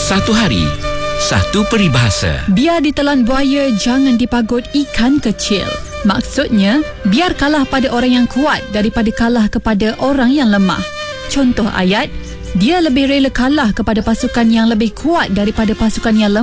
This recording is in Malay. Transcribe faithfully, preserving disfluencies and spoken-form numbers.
Satu hari, satu peribahasa. Biar ditelan buaya, jangan dipagut ikan kecil. Maksudnya, biar kalah pada orang yang kuat daripada kalah kepada orang yang lemah. Contoh ayat, dia lebih rela kalah kepada pasukan yang lebih kuat daripada pasukan yang lemah